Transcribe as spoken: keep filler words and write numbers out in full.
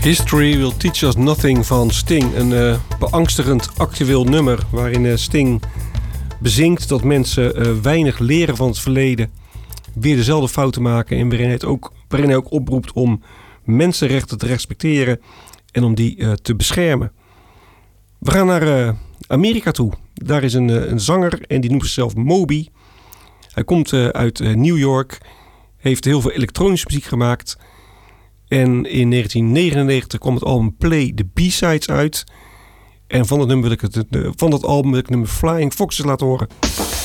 History Will Teach Us Nothing van Sting. Een uh, beangstigend actueel nummer waarin uh, Sting bezingt dat mensen uh, weinig leren van het verleden, weer dezelfde fouten maken en waarin hij, het ook, waarin hij ook oproept om mensenrechten te respecteren en om die uh, te beschermen. We gaan naar uh, Amerika toe. Daar is een, uh, een zanger en die noemt zichzelf Moby. Hij komt uh, uit uh, New York, heeft heel veel elektronische muziek gemaakt. En in negentien negenennegentig kwam het album Play the B-Sides uit. En van dat, nummer wil ik het, van dat album wil ik het nummer Flying Foxes laten horen.